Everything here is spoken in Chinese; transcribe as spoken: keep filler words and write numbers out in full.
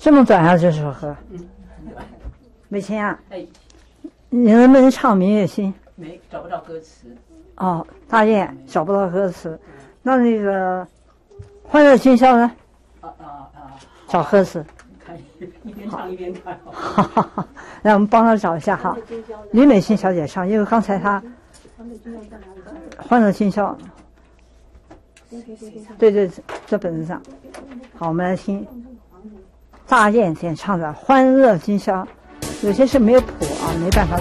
这么短啊，这首歌。 嗯， 美琴啊， 哎， 你能不能唱《明月心》？ 没找不到歌词。 哦，大雁找不到歌词，那那个《欢乐今宵》呢？ 啊啊啊！ 找歌词。 看一边唱一边看。 哈哈哈，来我们帮他找一下哈。李美欣小姐唱，因为刚才她《欢乐今宵》。对对，这本子上。好，我们来听大雁演唱的《欢乐今宵》，有些是没有谱啊，没办法。